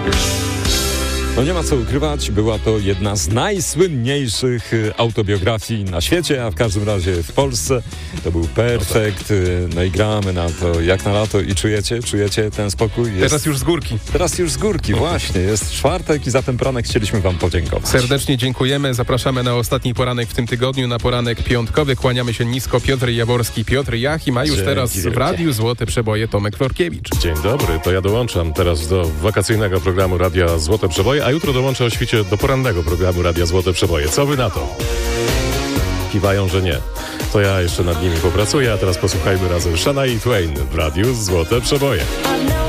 No nie ma co ukrywać, była to jedna z najsłynniejszych autobiografii na świecie, a w każdym razie w Polsce. To był Perfekt. No i gramy na to jak na lato i czujecie ten spokój? Teraz już z górki. Teraz już z górki, właśnie. Jest czwartek i za ten poranek chcieliśmy wam podziękować. Serdecznie dziękujemy. Zapraszamy na ostatni poranek w tym tygodniu, na poranek piątkowy. Kłaniamy się nisko. Piotr Jaworski, Piotr Jachim, a już teraz w Radiu Złote Przeboje Tomek Florkiewicz. Dzień dobry, to ja dołączam teraz do wakacyjnego programu Radia Złote Przeboje, a jutro dołączę o świcie do porannego programu Radia Złote Przeboje. Co wy na to? Kiwają, że nie. To ja jeszcze nad nimi popracuję, a teraz posłuchajmy razem Shania Twain w Radiu Złote Przeboje.